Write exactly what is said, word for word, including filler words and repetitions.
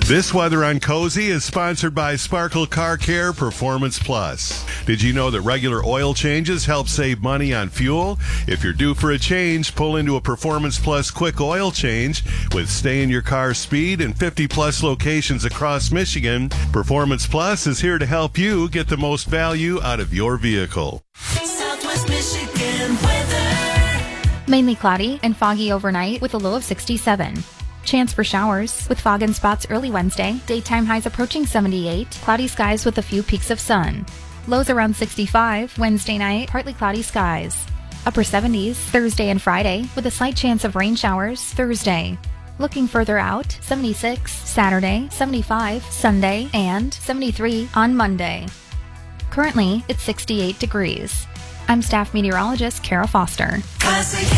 This weather on Cozy is sponsored by Sparkle Car Care Performance Plus. Did you know that regular oil changes help save money on fuel? If you're due for a change, pull into a Performance Plus quick oil change with stay in your car speed and fifty plus locations across Michigan. Performance Plus is here to help you get the most value out of your vehicle. Southwest Michigan weather. Mainly cloudy and foggy overnight with a low of sixty-seven. Chance for showers with fog and spots early Wednesday. Daytime highs approaching seventy-eight. Cloudy skies with a few peaks of sun. Lows around sixty-five. Wednesday night, partly cloudy skies. Upper seventies Thursday and Friday with a slight chance of rain showers Thursday. Looking further out, seventy-six Saturday, seventy-five Sunday, and seventy-three on Monday. Currently, it's sixty-eight degrees. I'm staff meteorologist Kara Foster. Classic